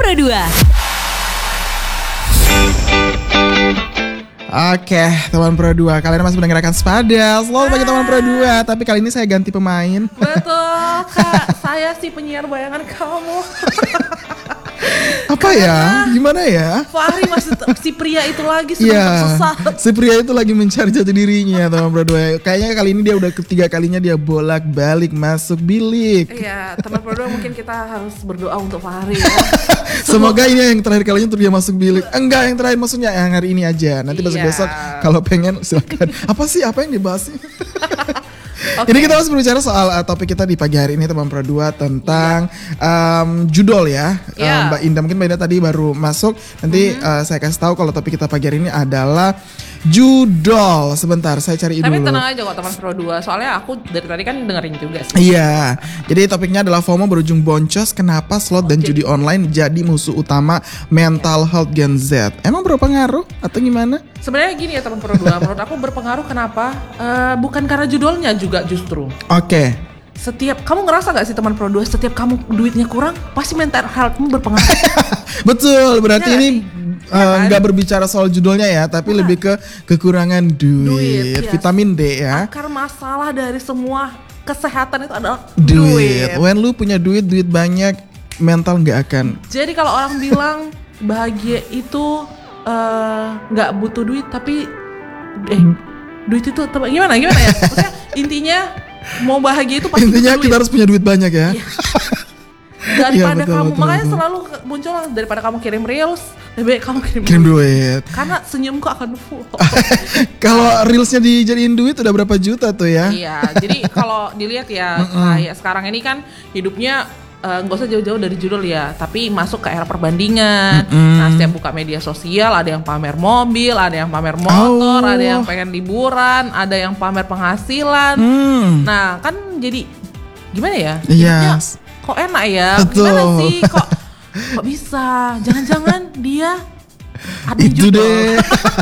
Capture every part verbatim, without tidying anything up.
Pro dua. Oke, teman Pro dua, kalian masih mendengarkan Sepada. Selamat pagi teman Pro dua, tapi kali ini saya ganti pemain. Betul, Kak. Saya si penyiar bayangan kamu. Apa ya? Gimana ya? Fahri masih si pria itu lagi sedang Iya, tersesat. si pria itu lagi mencari jati dirinya teman Pro dua. Kayaknya kali ini dia udah ketiga kalinya dia bolak-balik masuk bilik. Iya, teman Pro dua mungkin kita harus berdoa untuk Fahri ya. Semoga ini yang terakhir kalinya untuk dia masuk bilik. Enggak, yang terakhir maksudnya yang hari ini aja. Nanti besok-besok Iya. kalau pengen silakan. Apa sih? Apa yang dibahas? Okay. Ini kita harus berbicara soal uh, topik kita di pagi hari ini teman Pro dua tentang yeah. um, judul ya. Yeah. Um, Mbak Indah mungkin Mbak Indah tadi baru masuk. Nanti mm-hmm. uh, saya kasih tahu kalau topik kita pagi hari ini adalah judul. Sebentar, saya cari Tapi dulu. Tapi tenang aja kok teman Pro dua. Soalnya aku dari tadi kan dengerin juga sih. Iya. Jadi topiknya adalah FOMO berujung boncos. Kenapa slot dan okay. judi online jadi musuh utama mental health Gen Z? Emang berpengaruh atau gimana? Sebenarnya gini ya teman Pro dua. Menurut aku berpengaruh kenapa? Uh, bukan karena judulnya juga justru. Oke. Okay. Setiap kamu ngerasa gak sih teman Pro dua, setiap kamu duitnya kurang pasti mental healthmu berpengaruh. Betul, berarti ya, ini nggak ya kan? uh, berbicara soal judulnya ya, tapi nah. lebih ke kekurangan duit, duit yes. vitamin D ya. Akar masalah dari semua kesehatan itu adalah duit. duit. When lu punya duit, duit banyak, mental nggak akan. Jadi kalau orang bilang bahagia itu nggak uh, butuh duit, tapi eh duit itu teba, gimana gimana ya? Maksudnya intinya mau bahagia itu pasti intinya butuh kita duit. harus punya duit banyak ya. Daripada ya, betul, kamu betul, makanya betul. selalu muncul daripada kamu kirim reels, lebih baik kamu kirim, kirim duit. duit. Karena senyumku akan full. Kalau reelsnya dijadiin duit udah berapa juta tuh ya? Iya, jadi kalau dilihat ya kayak sekarang ini kan hidupnya nggak uh, usah jauh-jauh dari judul ya, tapi masuk ke era perbandingan. Mm-hmm. Nah, setiap buka media sosial ada yang pamer mobil, ada yang pamer motor, oh. ada yang pengen liburan, ada yang pamer penghasilan. Mm. Nah, kan jadi gimana ya? Hidupnya yes. kok enak ya? Betul. Gimana sih? Kok kok bisa? Jangan-jangan dia ada itu judul. deh.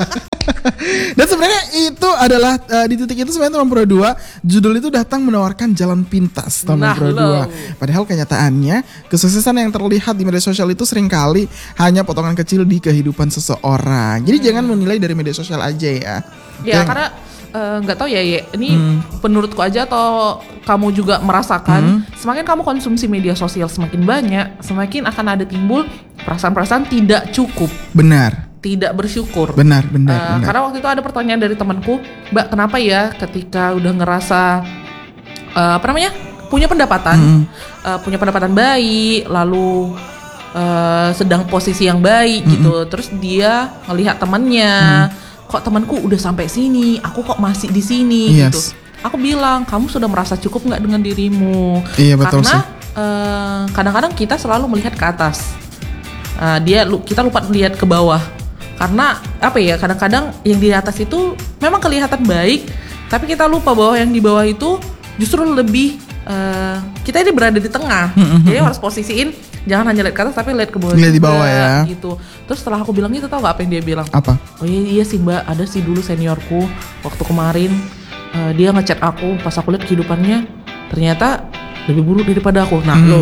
Dan sebenarnya itu adalah uh, di titik itu sebenarnya teman Pro dua judul itu datang menawarkan jalan pintas teman nah, Pro dua. Padahal kenyataannya kesuksesan yang terlihat di media sosial itu seringkali hanya potongan kecil di kehidupan seseorang. Jadi hmm. jangan menilai dari media sosial aja ya. Ya, yang, karena nggak uh, tahu ya, ya ini hmm. penurutku aja atau kamu juga merasakan hmm. semakin kamu konsumsi media sosial semakin banyak, semakin akan ada timbul perasaan-perasaan tidak cukup. Benar. Tidak bersyukur. Benar, benar, uh, benar. Karena waktu itu ada pertanyaan dari temanku, Mbak, kenapa ya ketika udah ngerasa uh, apa namanya punya pendapatan, hmm. uh, punya pendapatan baik, lalu uh, sedang posisi yang baik hmm. gitu, terus dia ngelihat temannya, hmm. kok temanku udah sampai sini, aku kok masih di sini yes. gitu. Aku bilang, kamu sudah merasa cukup nggak dengan dirimu? Iya, betul Karena sih. Uh, kadang-kadang kita selalu melihat ke atas, uh, dia kita lupa melihat ke bawah. Karena apa ya, kadang-kadang yang di atas itu memang kelihatan baik, tapi kita lupa bahwa yang di bawah itu justru lebih uh, kita ini berada di tengah. Jadi harus posisiin, jangan hanya lihat ke atas tapi lihat ke bawah. Lihat di bawah ya. Gitu. Terus setelah aku bilang itu, tau gak apa yang dia bilang? Apa? Oh iya, iya sih Mbak, ada sih dulu seniorku waktu kemarin uh, dia ngechat aku, pas aku lihat kehidupannya ternyata lebih buruk daripada aku. Nah hmm. lo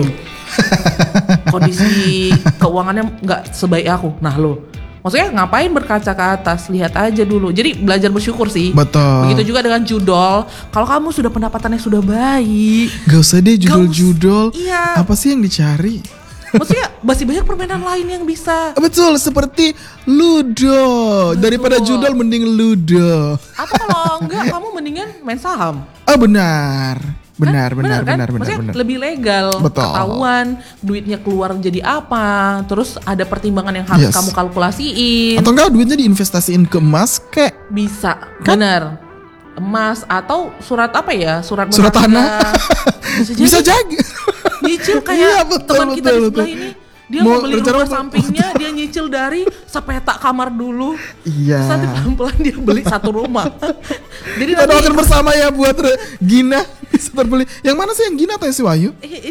kondisi keuangannya nggak sebaik aku. Nah lo maksudnya ngapain berkaca ke atas, lihat aja dulu. Jadi belajar bersyukur sih. Betul. Begitu juga dengan judul. Kalau kamu sudah pendapatannya sudah baik, gak usah deh judul-judul. Iya. Apa sih yang dicari? Maksudnya masih banyak permainan lain yang bisa. Betul, seperti Ludo. Betul. Daripada judul mending Ludo. Atau kalau enggak kamu mendingan main saham. Oh benar. Benar, kan? benar, benar, benar, kan? benar, benar. Lebih legal, betul. Ketahuan duitnya keluar jadi apa, terus ada pertimbangan yang harus yes. kamu kalkulasiin. Atau enggak duitnya diinvestasiin ke emas kek? Bisa, kan? Benar. Emas atau surat apa ya? Surat surat tanah. Bisa jadi. Nyicil kayak iya, betul, teman kita betul, di sebelah betul. Ini. Dia mau, mau beli rumah apa? Sampingnya, dia nyicil dari sepeta kamar dulu. Iya. Terus nanti pelan-pelan dia beli satu rumah. Jadi kita doakan bersama ya buat Gina bisa terbeli. Yang mana sih yang Gina atau yang si Wahyu?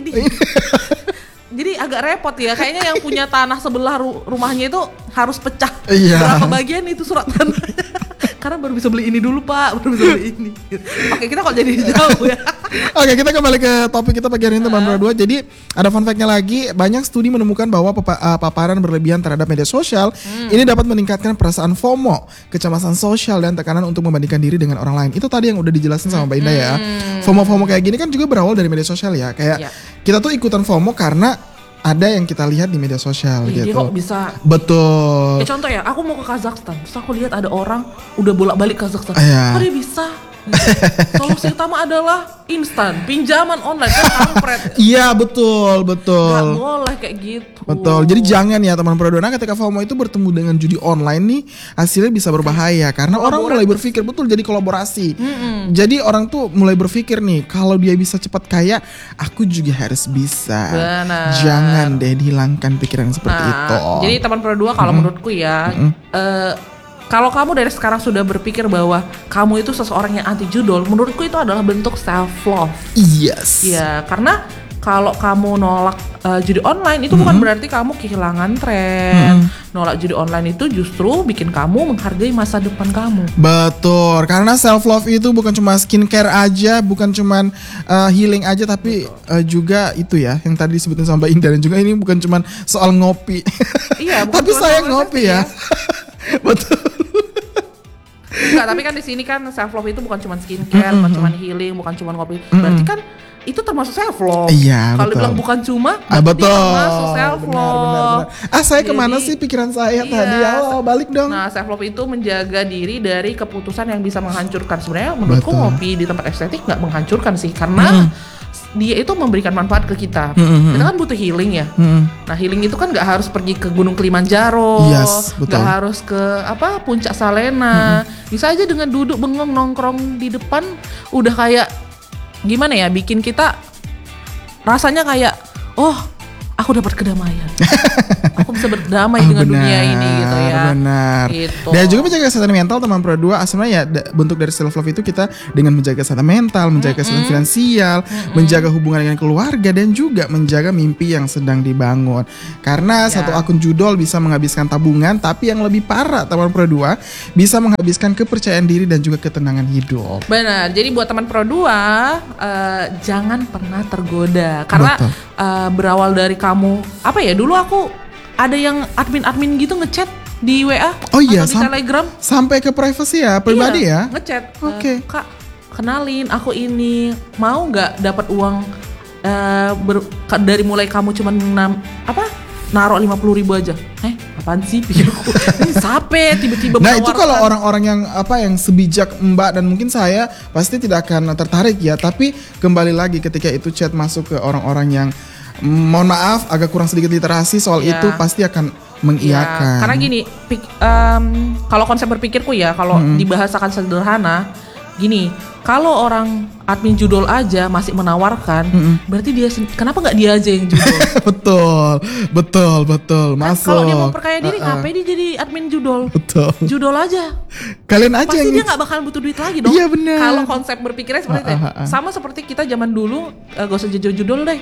Jadi agak repot ya. Kayaknya yang punya tanah sebelah ru- rumahnya itu harus pecah. Iya. Berapa bagian itu surat tanahnya? Karena baru bisa beli ini dulu Pak, baru bisa beli ini. Oke, kita kok jadi jauh ya. Oke, kita kembali ke topik kita pagi hari ini teman berdua. Jadi ada fun fact-nya lagi, banyak studi menemukan bahwa papa- uh, paparan berlebihan terhadap media sosial hmm. ini dapat meningkatkan perasaan FOMO, kecemasan sosial dan tekanan untuk membandingkan diri dengan orang lain. Itu tadi yang udah dijelasin sama Mbak Indah ya. FOMO-FOMO kayak gini kan juga berawal dari media sosial ya. Kayak ya. Kita tuh ikutan FOMO karena ada yang kita lihat di media sosial Ih, gitu. Dia kok bisa. Betul. Ya contoh ya, aku mau ke Kazakhstan, terus aku lihat ada orang udah bolak-balik Kazakhstan. Iya. Kok dia bisa? Solusi utama adalah instan, pinjaman online kan kampret. Iya betul betul. Gak boleh kayak gitu. Betul. Jadi jangan ya teman berdua. Nah, ketika FOMO itu bertemu dengan judi online nih, hasilnya bisa berbahaya karena orang mulai berpikir betul jadi kolaborasi. Mm-mm. Jadi orang tuh mulai berpikir nih, kalau dia bisa cepat kaya, aku juga harus bisa. Benar. Jangan deh dihilangkan pikiran seperti nah, itu. Jadi teman berdua kalau mm-hmm. menurutku ya. Mm-hmm. Uh, Kalau kamu dari sekarang sudah berpikir bahwa kamu itu seseorang yang anti judul, menurutku itu adalah bentuk self love. Yes. Ya, karena kalau kamu nolak uh, judi online itu mm-hmm. bukan berarti kamu kehilangan tren. Mm-hmm. Nolak judi online itu justru bikin kamu menghargai masa depan kamu. Betul. Karena self love itu bukan cuma skincare aja, bukan cuma uh, healing aja, tapi uh, juga itu ya yang tadi disebutin sama Mbak Indah, dan juga ini bukan cuma soal ngopi. Iya, bukan tapi saya ngopi ya. ya. Betul. Enggak, tapi kan di sini kan self love itu bukan cuma skincare, mm-hmm. bukan cuma healing, bukan cuma ngopi. Mm-hmm. Berarti kan itu termasuk self love. Iya, kalau bilang bukan cuma, ah, betul. termasuk self love. Benar, benar, benar. Ah, saya Jadi, kemana sih pikiran saya iya, tadi? Oh, balik dong. Nah, self love itu menjaga diri dari keputusan yang bisa menghancurkan. Sebenarnya menurutku betul. Ngopi di tempat estetik nggak menghancurkan sih, karena mm-hmm. dia itu memberikan manfaat ke kita. Mm-hmm. Kita kan butuh healing ya. Mm-hmm. Nah, healing itu kan nggak harus pergi ke Gunung Kilimanjaro, yes, nggak harus ke apa Puncak Salena. Mm-hmm. Bisa aja dengan duduk bengong nongkrong di depan udah kayak gimana ya, bikin kita rasanya kayak oh, aku dapat kedamaian. Aku bisa berdamai oh, dengan benar, dunia ini gitu ya. Benar. Gitu. Dan juga menjaga kesehatan mental teman berdua. Sebenarnya ya bentuk dari self love itu kita dengan menjaga kesehatan mental, menjaga kesehatan mm-hmm. finansial, mm-hmm. menjaga hubungan dengan keluarga, dan juga menjaga mimpi yang sedang dibangun. Karena ya. Satu akun judul bisa menghabiskan tabungan, tapi yang lebih parah teman berdua bisa menghabiskan kepercayaan diri dan juga ketenangan hidup. Benar. Jadi buat teman berdua uh, jangan pernah tergoda karena uh, berawal dari kamu apa ya, dulu aku ada yang admin-admin gitu ngechat di W A oh iya, atau di sam- Telegram sampai ke privacy ya, pribadi iya, ya ngechat oke okay. uh, Kak, kenalin aku ini, mau nggak dapat uang uh, ber- dari mulai kamu cuma nam, apa naruh lima puluh ribu aja. Eh apaan sih pikirku, ini sape tiba-tiba nah menawarkan. Itu kalau orang-orang yang apa yang sebijak Mbak dan mungkin saya pasti tidak akan tertarik ya. Tapi kembali lagi ketika itu chat masuk ke orang-orang yang mohon maaf agak kurang sedikit literasi soal ya. Itu pasti akan mengiyakan. Ya, karena gini, pik, um, kalau konsep berpikirku ya, kalau hmm. dibahasakan sederhana, gini, kalau orang admin judul aja masih menawarkan, hmm. berarti dia kenapa nggak dia aja yang judul? betul, betul, betul. Masuk. Kalau dia mau perkaya diri, uh-uh. ngapain dia jadi admin judul? Betul. Judul aja. Kalian aja pasti yang dia nggak bakalan butuh duit lagi dong. Iya benar. Kalau konsep berpikirnya seperti uh-uh. itu, sama seperti kita zaman dulu, uh, gak usah judul judul deh.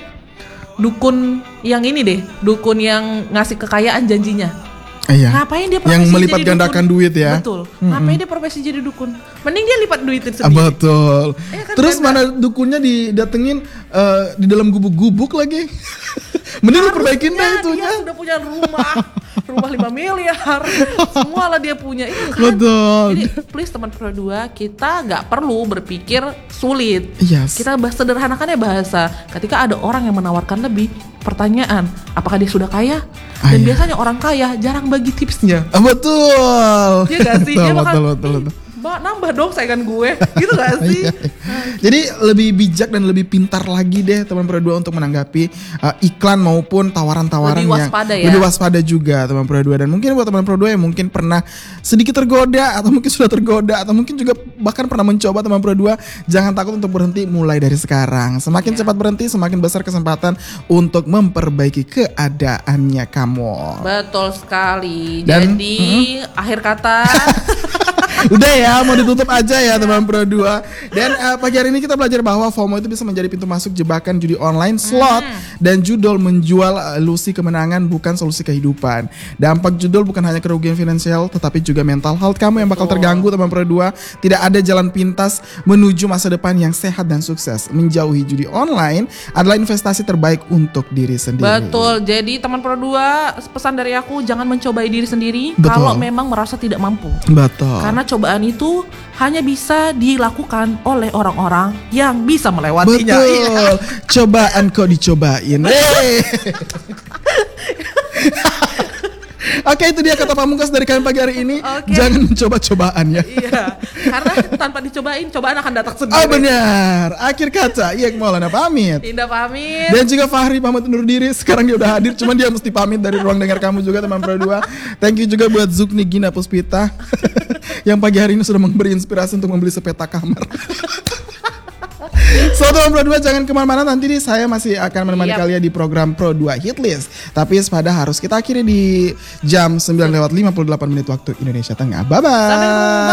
Dukun yang ini deh, dukun yang ngasih kekayaan janjinya. Iya. Ngapain dia profesi yang melipat jadi gandakan dukun? duit ya? Betul. Mm-hmm. Ngapain dia profesi jadi dukun? Mending dia lipat duitin sendiri. Ah, betul. Eh, kan terus karena... mana dukunnya didatengin uh, di dalam gubuk-gubuk lagi? Mending diperbaikin deh itunya. Dia sudah punya rumah, rumah lima miliar, semua lah dia punya. Itu kan. Betul. Jadi please teman berdua, kita nggak perlu berpikir sulit. Yes. Kita bahas sederhanakannya bahasa. Ketika ada orang yang menawarkan lebih, pertanyaan, apakah dia sudah kaya? Dan Ayah. biasanya orang kaya jarang bagi tipsnya. Ah, betul. Iya gak sih? Betul, dia bakal betul, betul, betul. Mbak nambah dong saingan gue, gitu gak sih? Jadi lebih bijak dan lebih pintar lagi deh teman berdua untuk menanggapi uh, iklan maupun tawaran-tawaran lebih yang waspada ya? lebih waspada juga teman berdua. Dan mungkin buat teman berdua yang mungkin pernah sedikit tergoda atau mungkin sudah tergoda atau mungkin juga bahkan pernah mencoba teman berdua, jangan takut untuk berhenti mulai dari sekarang. Semakin ya. cepat berhenti, semakin besar kesempatan untuk memperbaiki keadaannya kamu. Betul sekali. Dan, Jadi mm-hmm. akhir kata Udah ya, mau ditutup aja ya teman Pro dua. Dan uh, pagi hari ini kita belajar bahwa FOMO itu bisa menjadi pintu masuk jebakan judi online, slot, hmm. dan judol menjual uh, ilusi kemenangan bukan solusi kehidupan. Dampak judol bukan hanya kerugian finansial, tetapi juga mental health kamu yang bakal terganggu teman Pro dua. Tidak ada jalan pintas menuju masa depan yang sehat dan sukses. Menjauhi judi online adalah investasi terbaik untuk diri sendiri. Betul, jadi teman Pro dua, pesan dari aku jangan mencobai diri sendiri kalau memang merasa tidak mampu. Betul. Karena cobaan itu hanya bisa dilakukan oleh orang-orang yang bisa melewatinya. Betul. Cobaan kok dicobain. Hey. Oke, itu dia kata pamungkas dari kami pagi hari ini. Okay. Jangan mencoba cobaan ya. Iya, karena tanpa dicobain, cobaan akan datang sendiri. Oh benar. Akhir kata, iya Maulana pamit. Indah pamit. Dan juga Fahri pamit undur diri. Sekarang dia udah hadir, cuman dia mesti pamit dari ruang dengar kamu juga teman Pro dua. Thank you juga buat Zukni Gina Puspita yang pagi hari ini sudah memberi inspirasi untuk membeli sepeta kamar. So teman Pro dua jangan kemana-mana, nanti nih saya masih akan menemani yep. kalian di program Pro dua Hitlist. Tapi sepada harus kita akhiri di jam sembilan lewat lima puluh delapan menit waktu Indonesia Tengah. Bye bye.